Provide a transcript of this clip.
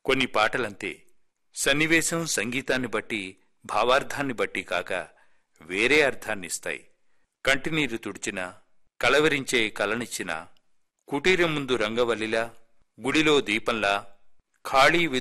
కొన్ని పాటలంతే, సన్నివేశం సంగీతాన్ని బట్టి, భావార్థాన్ని బట్టి కాక వేరే అర్థాన్నిస్తాయి. కంటినీరు తుడిచినా, కలవరించే కలనిచ్చినా, కుటీరం ముందు రంగవల్లిలా, గుడిలో దీపంలా, ఖాళీ